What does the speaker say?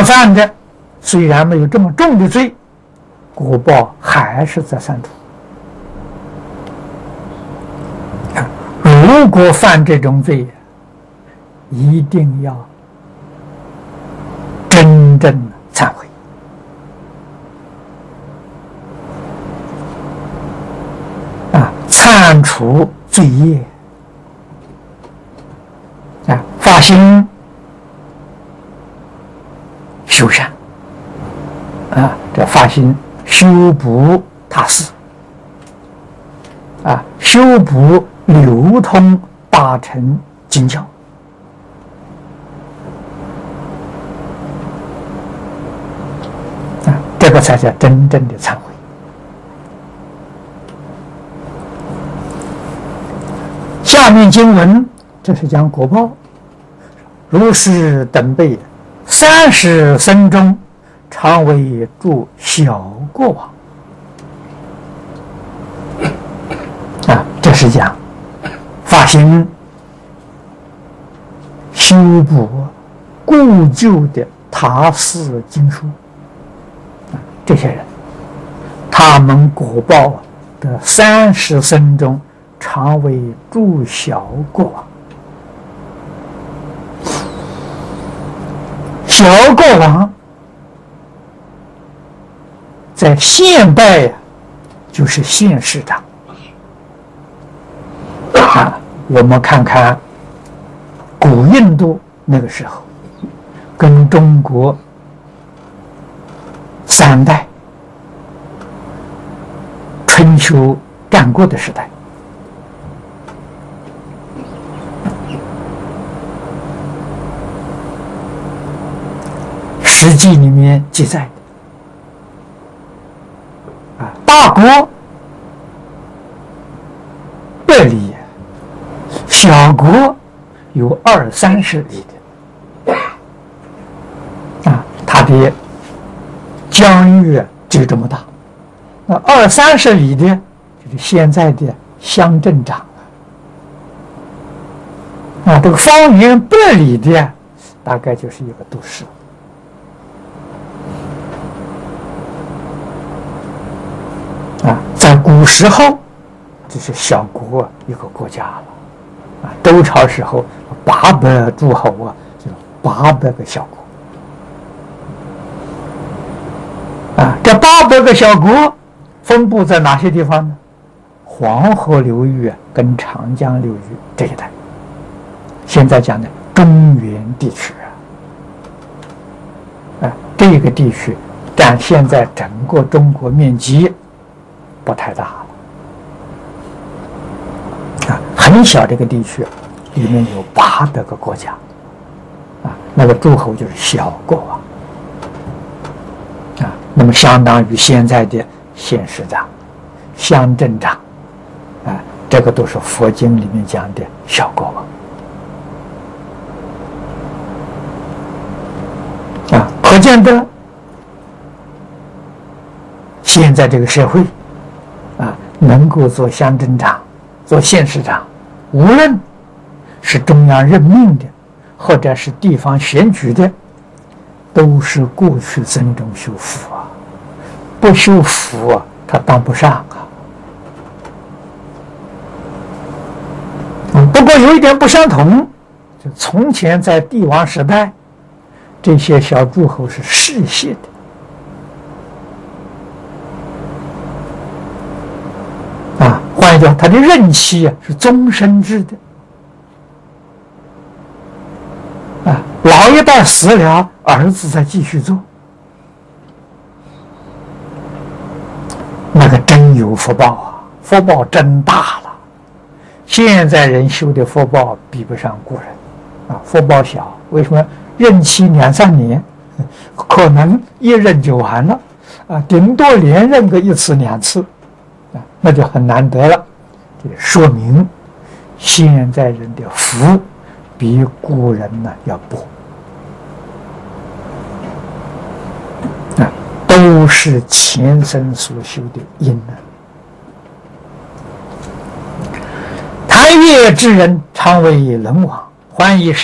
犯的虽然没有这么重的罪，果报还是在三途。如果犯这种罪，一定要真正的忏悔。忏除罪业，发心修善，这发心修补他事，修补流通大乘经教，这个才叫真正的忏悔。下面经文，这是讲果报。如是等辈30生中，常为诸小过往。这是讲发心修补故旧的他事经书，这些人，他们果报的30生中，常为诸小过往。小过往在现代就是现市场。我们看看古印度那个时候，跟中国3代春秋战国的时代，史记里面记载的，大国100里，小国有20-30里的，它的疆域就这么大。那20-30里的就是现在的乡镇长这个方圆100里的大概就是一个都市。在古时候，这是小国一个国家了。周朝时候800诸侯就800个小国。这800个小国分布在哪些地方呢？黄河流域跟长江流域这一带，现在讲的中原地区这个地区占现在整个中国面积不太大了，很小这个地区里面有800个国家，那个诸侯就是小国王，那么相当于现在的县市长、乡镇长，这个都是佛经里面讲的小国王，可见得现在这个社会能够做乡镇长、做县市长，无论是中央任命的，或者是地方选举的，都是过去僧众修福不修福他当不上不过有一点不相同，就从前在帝王时代，这些小诸侯是世袭的。换一句话，他的任期是终身制的。老一代死了，儿子再继续做，那个真有福报福报真大了。现在人修的福报比不上古人福报小，为什么？任期2-3年，可能一任就完了顶多连任个1次2次那就很难得了。这说明现在人的福比古人要薄都是前生所修的因贪越之人常为人亡，还以